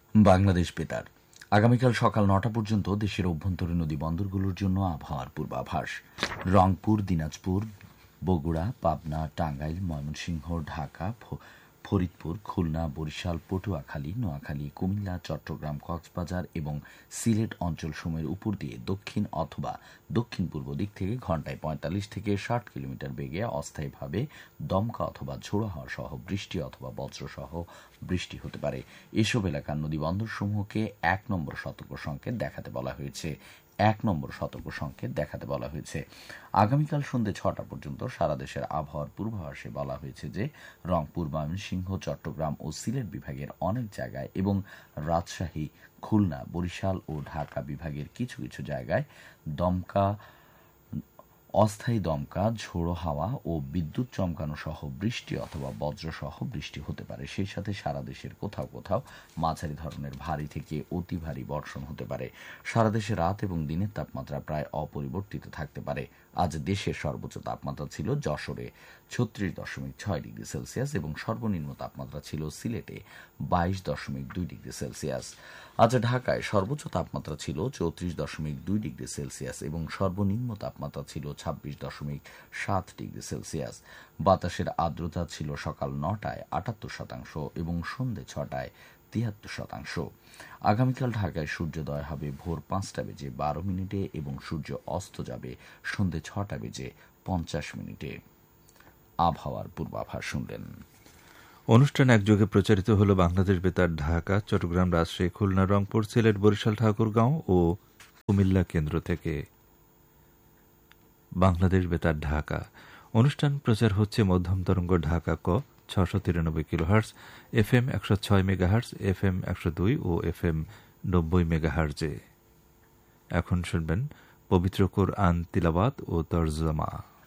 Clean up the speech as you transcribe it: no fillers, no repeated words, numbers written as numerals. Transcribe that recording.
বাংলাদেশ বেতার আগামীকাল সকাল ৯টা পর্যন্ত দেশের অভ্যন্তরীণ নদী বন্দরগুলোর জন্য আবহাওয়ার পূর্বাভাস। রংপুর, দিনাজপুর, বগুড়া, পাবনা, টাঙ্গাইল, ময়মনসিংহ, ঢাকা, ফরিদপুর, খুলনা, বরিশাল, পটুয়াখালী, নোয়াখালী, কুমিল্লা, চট্টগ্রাম, কক্সবাজার এবং সিলেট অঞ্চলসমূহের উপর দিয়ে দক্ষিণ অথবা দক্ষিণ পূর্ব দিক থেকে ঘণ্টায় ৪৫ থেকে ৬০ কিলোমিটার বেগে অস্থায়ীভাবে দমকা অথবা ঝোড়ো হাওয়া সহ বৃষ্টি অথবা বজ্রসহ বৃষ্টি হতে পারে। এসব এলাকার নদীবন্দরসমূহকে ১ নম্বর সতর্ক সংকেত দেখাতে বলা হয়েছে। আগামীকাল সন্ধ্যে ৬টা পর্যন্ত সারা দেশের আবহাওয়ার পূর্বাভাসে বলা হয়েছে যে রংপুর, ময়মনসিংহ, চট্টগ্রাম ও সিলেট বিভাগের অনেক জায়গায় এবং রাজশাহী, খুলনা, বরিশাল ও ঢাকা বিভাগের কিছু কিছু জায়গায় অস্থায়ী দমকা, ঝোড়ো হাওয়া ও বিদ্যুৎ চমকানো সহ বৃষ্টি অথবা বজ্রসহ বৃষ্টি হতে পারে। সেই সাথে সারা দেশের কোথাও কোথাও মাঝারি ধরনের ভারী থেকে অতি ভারী বর্ষণ হতে পারে। সারা দেশে রাত এবং দিনের তাপমাত্রা প্রায় অপরিবর্তিত থাকতে পারে। আজ দেশের সর্বোচ্চ তাপমাত্রা ছিল যশোরে ৩৬.৬ ডিগ্রি সেলসিয়াস এবং সর্বনিম্ন তাপমাত্রা ছিল সিলেটে ২২.২ ডিগ্রি সেলসিয়াস। আজ ঢাকায় সর্বোচ্চ তাপমাত্রা ছিল ৩৪.২ ডিগ্রি সেলসিয়াস এবং সর্বনিম্ন তাপমাত্রা ছিল ২৬.৭ ডিগ্রি সেলসিয়াস। বাতাসের আর্দ্রতা ছিল সকাল ৯টায় ৭৮% এবং সন্ধ্যে ৬টায় ৭৩%। আগামীকাল ঢাকায় সূর্যোদয় হবে ভোর ৫টা বেজে ১২ মিনিটে এবং সূর্য অস্ত যাবে সন্ধ্যে ৬টা বেজে ৫০ মিনিটে। আবহাওয়ার পূর্বাভাস শুনলেন। অনুষ্ঠান একযোগে প্রচারিত হল বাংলাদেশ বেতার ঢাকা, চট্টগ্রাম, রাজশাহী, খুলনা, রংপুর, সিলেট, বরিশাল, ঠাকুরগাঁও ও কুমিল্লা কেন্দ্র থেকে। বাংলাদেশ বেতার ঢাকা অনুষ্ঠান প্রচার হচ্ছে মধ্যম তরঙ্গ ঢাকা ক ৬৯৩ কিলোহার্টজ, FM ১০৬ মেগাহার্টজ, FM ১০২ ও FM ৯০ মেগাহার্টজে। এখন শুনবেন পবিত্র কোরআন তিলাওয়াত ও তরজমা।